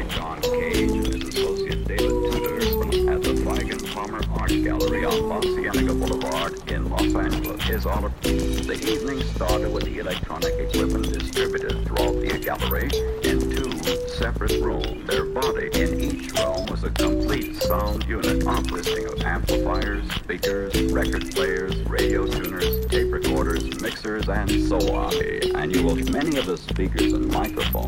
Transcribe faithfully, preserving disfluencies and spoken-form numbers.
John Cage and his associate David Tudor at the Feigen Palmer Art Gallery on La Cienega Boulevard in Los Angeles is all of the evening started with the electronic equipment distributed throughout the gallery in two separate rooms. Their body in each room was a complete sound unit consisting of amplifiers, speakers, record players, radio tuners, tape recorders, mixers, and so on. And you will many of the speakers and microphones